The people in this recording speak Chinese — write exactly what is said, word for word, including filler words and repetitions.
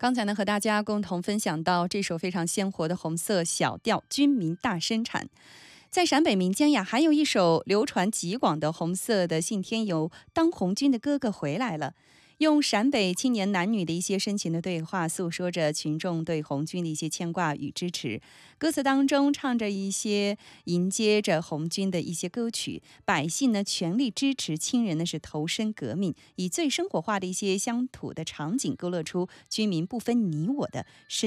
刚才呢，和大家共同分享到这首非常鲜活的红色小调《军民大生产》。在陕北民间呀，还有一首流传极广的红色的信天游《当红军的哥哥回来了》，用陕北青年男女的一些深情的对话，诉说着群众对红军的一些牵挂与支持。歌词当中唱着一些迎接着红军的一些歌曲，百姓呢全力支持亲人呢是投身革命，以最生活化的一些乡土的场景，勾勒出军民不分你我的深